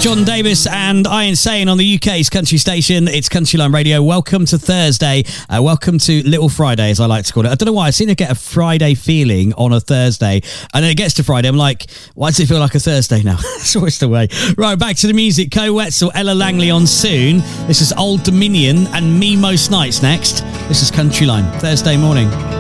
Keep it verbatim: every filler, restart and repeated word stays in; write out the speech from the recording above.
John Davis and I Insane on the U K's country station. It's Countryline Radio. Welcome to Thursday. Uh, welcome to Little Friday, as I like to call it. I don't know why. I seem to get a Friday feeling on a Thursday. And then it gets to Friday. I'm like, why does it feel like a Thursday now? That's always the way. Right, back to the music. Co Wetzel, Ella Langley on soon. This is Old Dominion and Me Most Nights next. This is Countryline, Thursday morning.